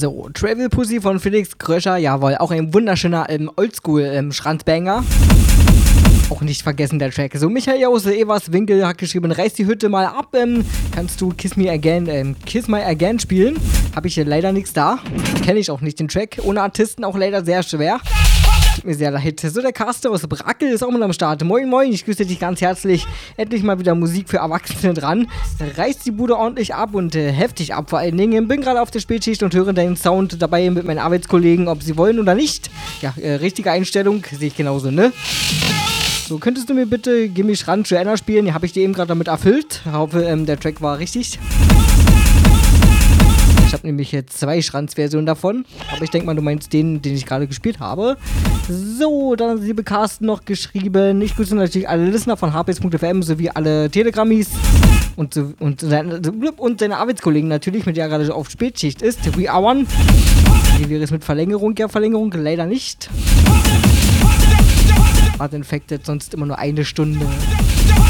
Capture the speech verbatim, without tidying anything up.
So, Travel Pussy von Felix Kröscher, jawohl, auch ein wunderschöner ähm, Oldschool-Schranzbanger. Ähm, auch nicht vergessen der Track. So, Michael Jause, Evers Winkel hat geschrieben, reiß die Hütte mal ab, ähm, kannst du Kiss Me Again, ähm, Kiss My Again spielen? Habe ich hier leider nichts da, kenne ich auch nicht den Track, ohne Artisten auch leider sehr schwer. Tut mir sehr leid. So, der Caster aus Brackel ist auch mal am Start. Moin, moin, ich grüße dich ganz herzlich. Endlich mal wieder Musik für Erwachsene dran. Reißt die Bude ordentlich ab und äh, heftig ab vor allen Dingen. Bin gerade auf der Spätschicht und höre deinen Sound dabei mit meinen Arbeitskollegen, ob sie wollen oder nicht. Ja, äh, richtige Einstellung, sehe ich genauso, ne? So, könntest du mir bitte Gimme Schranz Joanna spielen? Ja, habe ich dir eben gerade damit erfüllt. Ich hoffe, ähm, der Track war richtig. Ich habe nämlich jetzt zwei Schranz-Versionen davon. Aber ich denke mal, du meinst den, den ich gerade gespielt habe. So, dann hat liebe Carsten noch geschrieben. Ich grüße natürlich alle Listener von h p s punkt f m sowie alle Telegrammis. Und, so, und, seine, und seine Arbeitskollegen natürlich, mit der er gerade auf Spätschicht ist. We are one. Wie wäre es mit Verlängerung? Ja, Verlängerung leider nicht. Hard Infected, sonst immer nur eine Stunde.